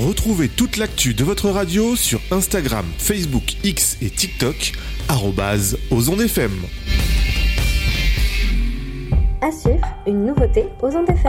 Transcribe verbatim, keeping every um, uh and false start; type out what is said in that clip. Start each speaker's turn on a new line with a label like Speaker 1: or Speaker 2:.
Speaker 1: Retrouvez toute l'actu de votre radio sur Instagram, Facebook, X et TikTok, arobase aux ondes F M.
Speaker 2: À suivre, une nouveauté aux ondes F M.